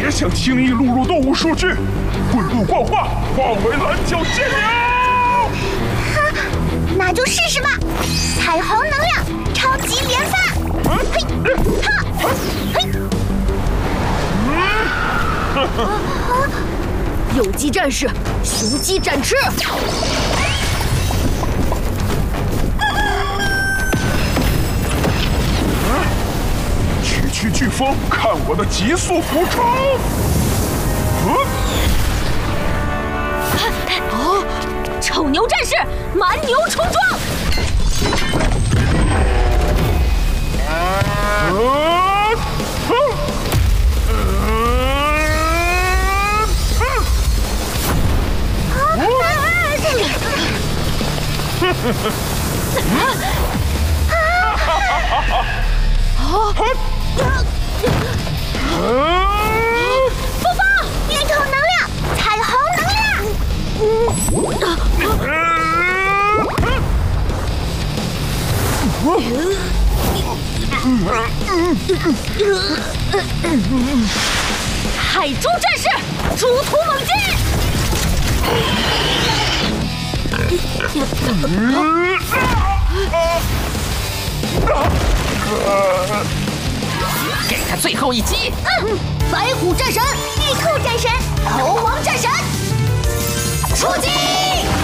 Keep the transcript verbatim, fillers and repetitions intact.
只想轻易录入动物数据，滚路幻化，化为蓝角剑鸟。 哈，那就试试吧！彩虹能量，超级连发！嘿，哈，嘿。 有机战士，雄鸡展翅。 区区飓风，看我的极速俯冲！ 哦，丑牛战士，蛮牛冲撞！ 复方，运动能量，彩虹能量。 海猪战士，猪突猛进！ 给他最后一击！ 嗯，白虎战神， 玉兔战神， 猴王战神，出击！